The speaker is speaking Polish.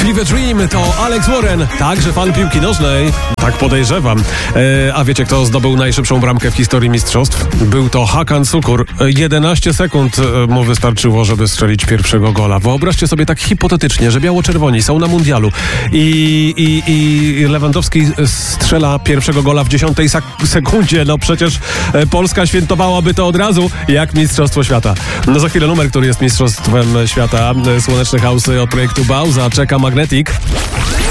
Fever Dream to Alex Warren, także fan piłki nożnej. Tak podejrzewam. A wiecie, kto zdobył najszybszą bramkę w historii mistrzostw? Był to Hakan Sukur. 11 sekund mu wystarczyło, żeby strzelić pierwszego gola. Wyobraźcie sobie tak hipotetycznie, że biało-czerwoni są na mundialu i Lewandowski strzela pierwszego gola w 10 sekundzie. No przecież Polska świętowałaby to od razu jak Mistrzostwo Świata. No za chwilę numer, który jest Mistrzostwem Świata. Słoneczne House'y od projektu Bauza czeka Magnetic.